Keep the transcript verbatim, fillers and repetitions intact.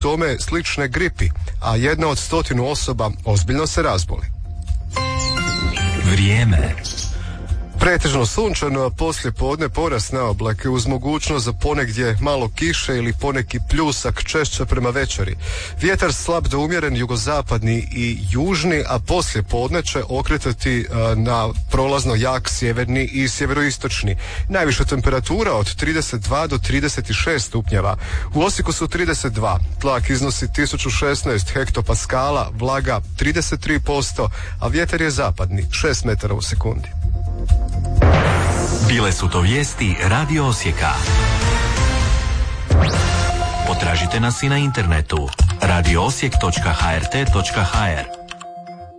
tome slične gripi, a jedna od stotinu osoba ozbiljno se razboli. Vrijeme. Pretežno sunčano, a poslije podne porast na oblake uz mogućnost za ponegdje malo kiše ili poneki pljusak češće prema večeri. Vjetar slab do umjeren jugozapadni i južni, a poslije podne će okretati na prolazno jak sjeverni i sjeveroistočni. Najviša temperatura od trideset dva do trideset šest stupnjeva. U Osijeku su trideset dva, tlak iznosi tisuću šesnaest hektopaskala, vlaga trideset tri posto, a vjetar je zapadni, šest metara u sekundi. Bile su to vijesti Radio Osijeka. Potražite nas i na internetu radio osijek točka h r t točka h r.